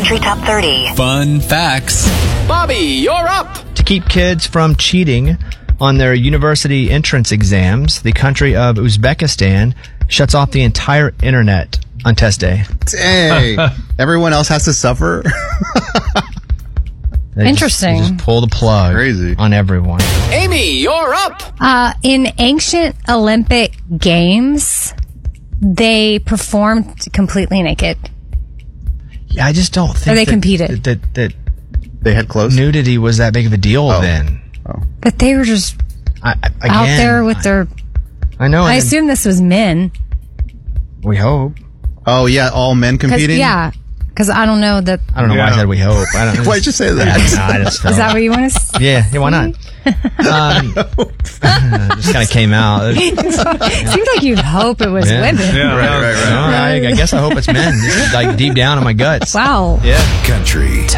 Country Top 30. Fun facts. Bobby, you're up. To keep kids from cheating on their university entrance exams, the country of Uzbekistan shuts off the entire internet on test day. Hey, everyone else has to suffer. They Interesting. Just pull the plug Crazy. on everyone. Amy, you're up. In ancient Olympic games, they performed completely naked. Yeah, I just don't think Or they competed. that They had clothes. nudity was that big of a deal then. But they were just out Again, there with their... I know. I and assume this was men. we hope. Oh yeah, all men competing. Yeah, because I don't know that... I don't know why I said we hope. I don't know. Why'd you say that? I just felt. Is that what you want to say? Yeah, why not? Just kind of came out. Seems like you'd hope it was Yeah. women. All right. I guess I hope it's men. Just like deep down in my guts. Wow. Yeah. Country